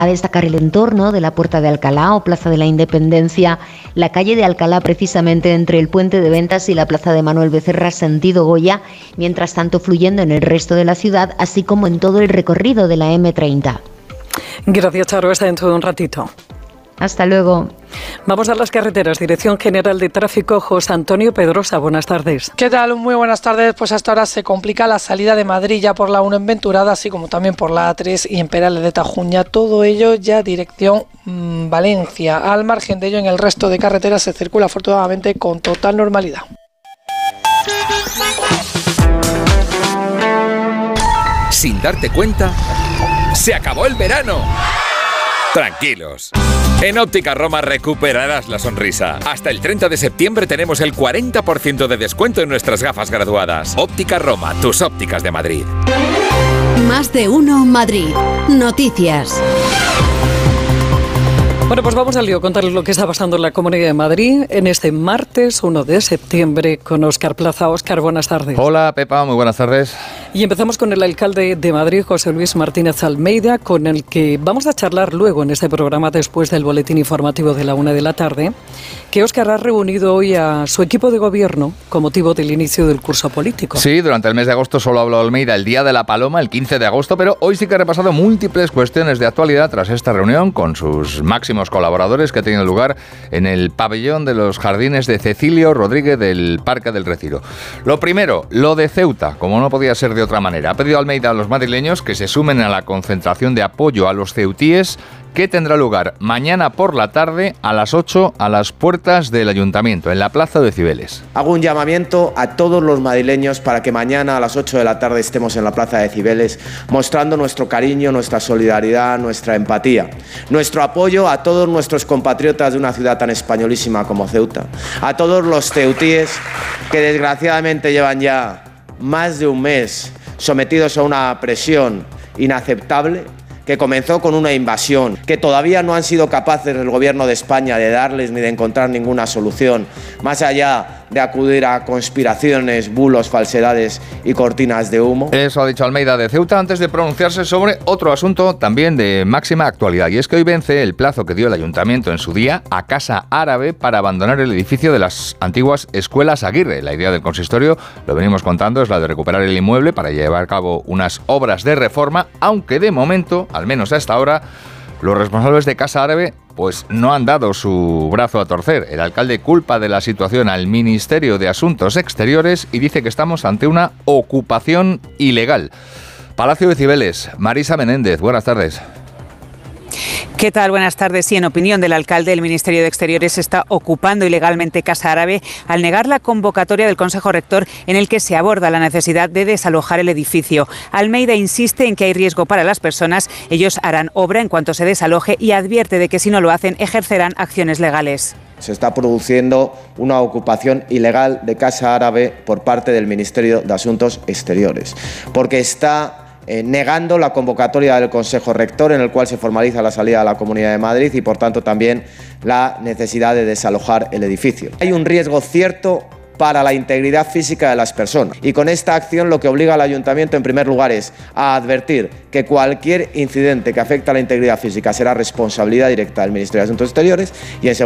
A destacar el entorno de la Puerta de Alcalá o Plaza de la Independencia, la calle de Alcalá precisamente entre el Puente de Ventas y la Plaza de Manuel Becerra sentido Goya, mientras tanto fluyendo en el resto de la ciudad, así como en todo el recorrido de la M30. Gracias, Charo. Hasta dentro de un ratito. Hasta luego. Vamos a las carreteras. Dirección General de Tráfico, José Antonio Pedrosa. Buenas tardes. ¿Qué tal? Muy buenas tardes. Pues hasta ahora se complica la salida de Madrid ya por la 1 en Venturada, así como también por la A3 y en Perales de Tajuña. Todo ello ya dirección Valencia. Al margen de ello, en el resto de carreteras se circula afortunadamente con total normalidad. Sin darte cuenta, ¡se acabó el verano! Tranquilos. En Óptica Roma recuperarás la sonrisa. Hasta el 30 de septiembre tenemos el 40% de descuento en nuestras gafas graduadas. Óptica Roma, tus ópticas de Madrid. Más de uno Madrid. Noticias. Bueno, pues vamos al lío, contarles lo que está pasando en la Comunidad de Madrid en este martes 1 de septiembre con Óscar Plaza. Óscar, buenas tardes. Hola, Pepa, muy buenas tardes. Y empezamos con el alcalde de Madrid, José Luis Martínez Almeida, con el que vamos a charlar luego en este programa después del boletín informativo de la 1 de la tarde, que Óscar ha reunido hoy a su equipo de gobierno con motivo del inicio del curso político. Sí, durante el mes de agosto solo habló Almeida el Día de la Paloma, el 15 de agosto, pero hoy sí que ha repasado múltiples cuestiones de actualidad tras esta reunión con sus máximos colaboradores que ha tenido lugar en el pabellón de los jardines de Cecilio Rodríguez del Parque del Retiro. Lo primero, lo de Ceuta, como no podía ser de otra manera. Ha pedido Almeida a los madrileños que se sumen a la concentración de apoyo a los ceutíes que tendrá lugar mañana por la tarde a las 8 a las puertas del Ayuntamiento, en la Plaza de Cibeles. Hago un llamamiento a todos los madrileños para que mañana a las 8 de la tarde estemos en la Plaza de Cibeles mostrando nuestro cariño, nuestra solidaridad, nuestra empatía, nuestro apoyo a todos nuestros compatriotas de una ciudad tan españolísima como Ceuta, a todos los ceutíes que desgraciadamente llevan ya más de un mes sometidos a una presión inaceptable, que comenzó con una invasión, que todavía no han sido capaces el gobierno de España de darles ni de encontrar ninguna solución, más allá de acudir a conspiraciones, bulos, falsedades y cortinas de humo. Eso ha dicho Almeida de Ceuta antes de pronunciarse sobre otro asunto también de máxima actualidad, y es que hoy vence el plazo que dio el Ayuntamiento en su día a Casa Árabe para abandonar el edificio de las antiguas escuelas Aguirre. La idea del consistorio, lo venimos contando, es la de recuperar el inmueble para llevar a cabo unas obras de reforma, aunque de momento, al menos hasta ahora, los responsables de Casa Árabe pues no han dado su brazo a torcer. El alcalde culpa de la situación al Ministerio de Asuntos Exteriores y dice que estamos ante una ocupación ilegal. Palacio de Cibeles, Marisa Menéndez, buenas tardes. ¿Qué tal? Buenas tardes. Y en opinión del alcalde, el Ministerio de Exteriores está ocupando ilegalmente Casa Árabe al negar la convocatoria del Consejo Rector en el que se aborda la necesidad de desalojar el edificio. Almeida insiste en que hay riesgo para las personas. Ellos harán obra en cuanto se desaloje y advierte de que si no lo hacen ejercerán acciones legales. Se está produciendo una ocupación ilegal de Casa Árabe por parte del Ministerio de Asuntos Exteriores, porque está negando la convocatoria del Consejo Rector en el cual se formaliza la salida de la Comunidad de Madrid y por tanto también la necesidad de desalojar el edificio. Hay un riesgo cierto para la integridad física de las personas y con esta acción lo que obliga al Ayuntamiento en primer lugar es a advertir que cualquier incidente que afecte a la integridad física será responsabilidad directa del Ministerio de Asuntos Exteriores y en